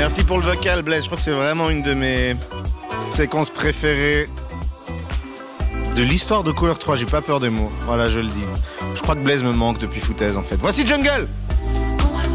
Merci pour le vocal, Blaise. Je crois que c'est vraiment une de mes séquences préférées de l'histoire de Couleur 3. J'ai pas peur des mots. Voilà, je le dis. Je crois que Blaise me manque depuis Foutaise, en fait. Voici Jungle.